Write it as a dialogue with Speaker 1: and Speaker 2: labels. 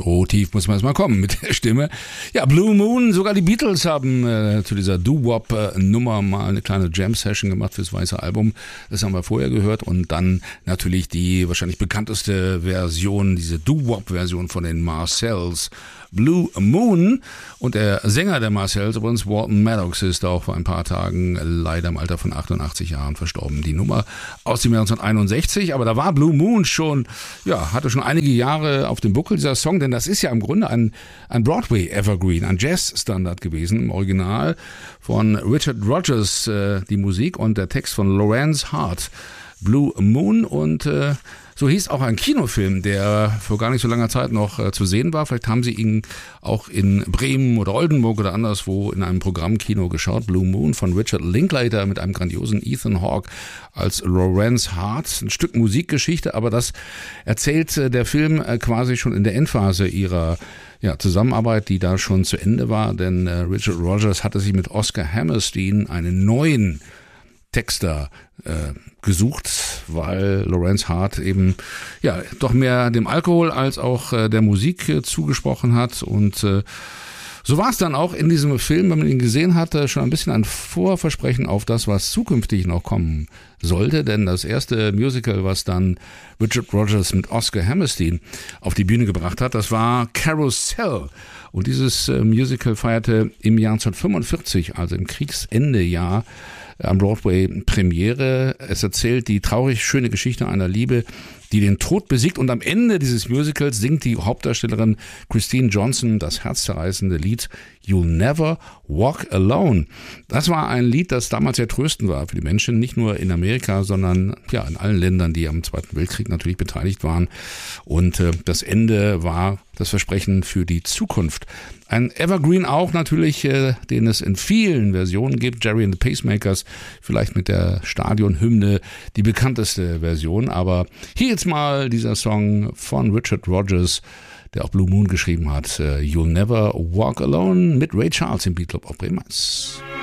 Speaker 1: So tief muss man erstmal kommen mit der Stimme. Ja, Blue Moon, sogar die Beatles haben zu dieser Doo-Wop-Nummer mal eine kleine Jam-Session gemacht fürs weiße Album. Das haben wir vorher gehört. Und dann natürlich die wahrscheinlich bekannteste Version, diese Doo-Wop-Version von den Marcells. Blue Moon. Und der Sänger der Marcells, übrigens Walton Maddox, ist auch vor ein paar Tagen leider im Alter von 88 Jahren verstorben. Die Nummer aus dem Jahr 1961, aber da war Blue Moon schon, ja, hatte schon einige Jahre auf dem Buckel, dieser Song, denn das ist ja im Grunde ein Broadway-Evergreen, ein Jazz-Standard gewesen, im Original von Richard Rodgers, die Musik und der Text von Lorenz Hart. Blue Moon und so hieß auch ein Kinofilm, der vor gar nicht so langer Zeit noch zu sehen war. Vielleicht haben Sie ihn auch in Bremen oder Oldenburg oder anderswo in einem Programmkino geschaut. Blue Moon von Richard Linklater mit einem grandiosen Ethan Hawke als Lorenz Hart. Ein Stück Musikgeschichte, aber das erzählt der Film quasi schon in der Endphase ihrer Zusammenarbeit, die da schon zu Ende war. Denn Richard Rodgers hatte sich mit Oscar Hammerstein einen neuen Texter gesucht, weil Lorenz Hart eben doch mehr dem Alkohol als auch der Musik zugesprochen hat und so war es dann auch in diesem Film, wenn man ihn gesehen hatte, schon ein bisschen ein Vorversprechen auf das, was zukünftig noch kommen sollte, denn das erste Musical, was dann Richard Rodgers mit Oscar Hammerstein auf die Bühne gebracht hat, das war Carousel. Und dieses Musical feierte im Jahr 1945, also im Kriegsende-Jahr, am Broadway Premiere. Es erzählt die traurig schöne Geschichte einer Liebe, die den Tod besiegt, und am Ende dieses Musicals singt die Hauptdarstellerin Christine Johnson das herzzerreißende Lied You'll Never Walk Alone. Das war ein Lied, das damals sehr tröstend war für die Menschen, nicht nur in Amerika, sondern in allen Ländern, die am Zweiten Weltkrieg natürlich beteiligt waren. Und das Ende war das Versprechen für die Zukunft. Ein Evergreen auch natürlich, den es in vielen Versionen gibt. Jerry and the Pacemakers, vielleicht mit der Stadionhymne die bekannteste Version. Aber hier jetzt mal dieser Song von Richard Rodgers, der auch Blue Moon geschrieben hat. You'll Never Walk Alone mit Ray Charles im Beat Club auf Bremen 1.